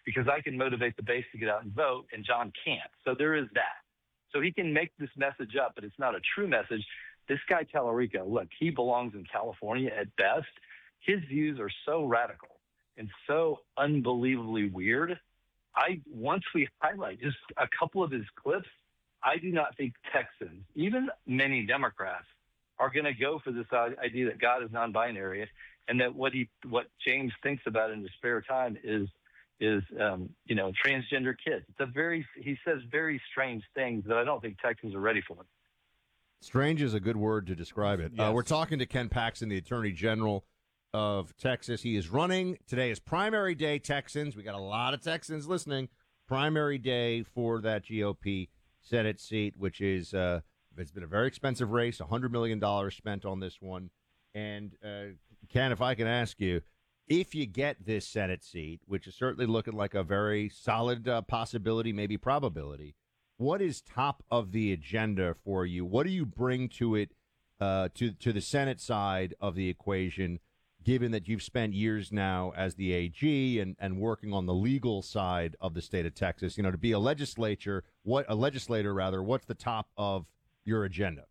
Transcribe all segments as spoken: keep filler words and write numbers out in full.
because I can motivate the base to get out and vote, and John can't. So there is that. So he can make this message up, but it's not a true message. This guy, Tallarico, look, he belongs in California at best. His views are so radical and so unbelievably weird. I once we highlight just a couple of his clips, I do not think Texans, even many Democrats, are going to go for this idea that God is non-binary and that what he, what James thinks about in his spare time is, is um, you know, transgender kids. It's a very, he says very strange things that I don't think Texans are ready for. Strange is a good word to describe it. Yes. Uh, we're talking to Ken Paxton, the Attorney General of Texas. He is running. Today is primary day, Texans. We got a lot of Texans listening. Primary day for that G O P Senate seat, which is, uh, it's been a very expensive race, one hundred million dollars spent on this one. And, uh, Ken, if I can ask you, if you get this Senate seat, which is certainly looking like a very solid uh, possibility, maybe probability, what is top of the agenda for you? What do you bring to it, uh, to to the Senate side of the equation, given that you've spent years now as the A G and, and working on the legal side of the state of Texas? You know, to be a legislature, what a legislator rather, what's the top of your agenda?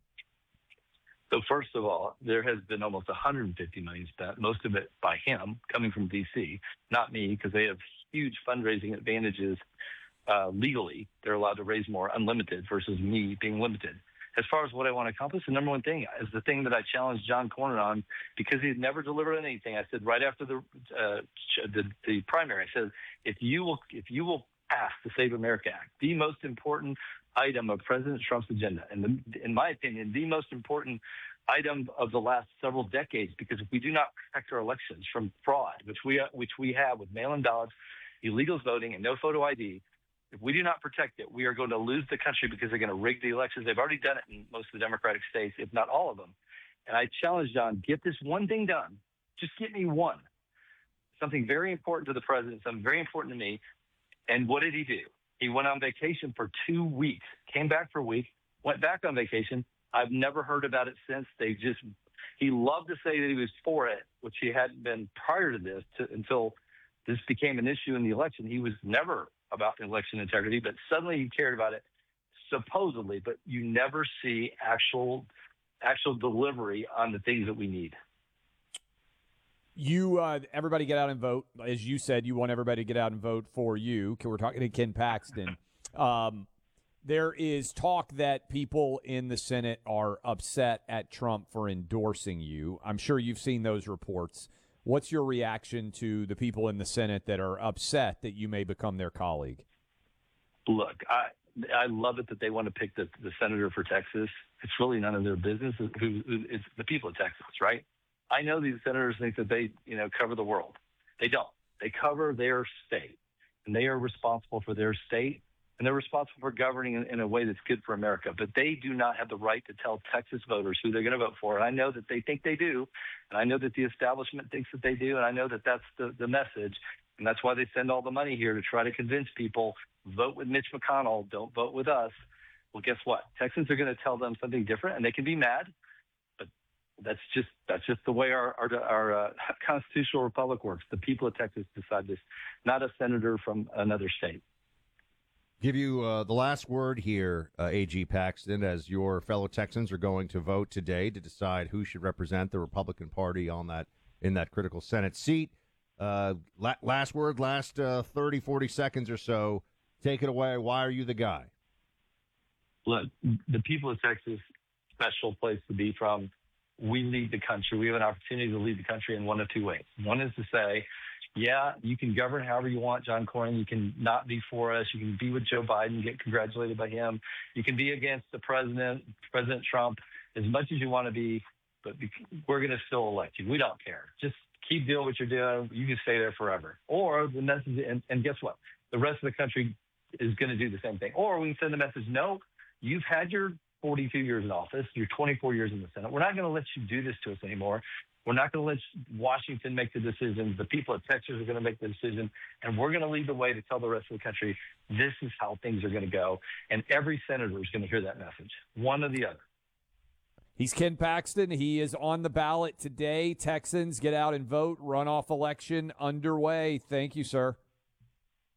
So first of all, there has been almost one hundred fifty million dollars spent, most of it by him, coming from D C, not me, because they have huge fundraising advantages. Uh, legally, they're allowed to raise more unlimited versus me being limited. As far as what I want to accomplish, the number one thing is the thing that I challenged John Cornyn on because he had never delivered anything. I said right after the, uh, the the primary, I said, if you will if you will pass the Save America Act, the most important item of President Trump's agenda, and the, in my opinion, the most important item of the last several decades, because if we do not protect our elections from fraud, which we which we have with mail-in ballots, illegals voting, and no photo I D, if we do not protect it, we are going to lose the country because they're going to rig the elections. They've already done it in most of the Democratic states, if not all of them. And I challenge John, get this one thing done. Just get me one. Something very important to the president, something very important to me. And what did he do? He went on vacation for two weeks, came back for a week, went back on vacation. I've never heard about it since. They just, he loved to say that he was for it, which he hadn't been prior to this, to, until this became an issue in the election. He was never about election integrity, but suddenly he cared about it, supposedly, but you never see actual actual delivery on the things that we need. You, uh, everybody get out and vote. As you said, you want everybody to get out and vote for you. We're talking to Ken Paxton. Um, there is talk that people in the Senate are upset at Trump for endorsing you. I'm sure you've seen those reports. What's your reaction to the people in the Senate that are upset that you may become their colleague? Look, I I love it that they want to pick the, the senator for Texas. It's really none of their business. Who, who, it's the people of Texas, right? I know these senators think that they, you know, cover the world. They don't. They cover their state, and they are responsible for their state, and they're responsible for governing in, in a way that's good for America. But they do not have the right to tell Texas voters who they're going to vote for. And I know that they think they do, and I know that the establishment thinks that they do, and I know that that's the, the message. And that's why they send all the money here to try to convince people, vote with Mitch McConnell, don't vote with us. Well, guess what? Texans are going to tell them something different, and they can be mad, but that's just that's just the way our our, our uh, constitutional republic works. The people of Texas decide this, not a senator from another state. Give you uh, the last word here, uh, A G Paxton, as your fellow Texans are going to vote today to decide who should represent the Republican Party on that in that critical Senate seat. Uh, la- last word, last uh, thirty, forty seconds or so. Take it away. Why are you the guy? Look, the people of Texas, special place to be from. We lead the country. We have an opportunity to lead the country in one of two ways. One is to say, yeah, you can govern however you want, John Cornyn. You can not be for us. You can be with Joe Biden, get congratulated by him. You can be against the president, President Trump, as much as you want to be, but we're going to still elect you. We don't care. Just keep doing what you're doing. You can stay there forever. Or the message, and, and guess what? The rest of the country is going to do the same thing. Or we can send the message, no, you've had your forty-two years in office. You're twenty-four years in the Senate. We're not going to let you do this to us anymore. We're not going to let Washington make the decisions. The people of Texas are going to make the decision, and we're going to lead the way to tell the rest of the country this is how things are going to go. And every senator is going to hear that message, one or the other. He's Ken Paxton. He is on the ballot today. Texans, get out and vote. Runoff election underway. Thank you, sir.